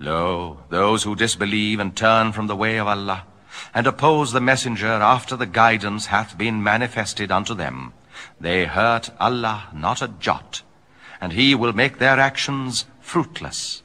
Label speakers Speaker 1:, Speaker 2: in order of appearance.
Speaker 1: Lo, those who disbelieve and turn from the way of Allah, and oppose the messenger after the guidance hath been manifested unto them, they hurt Allah not a jot, and He will make their actions fruitless.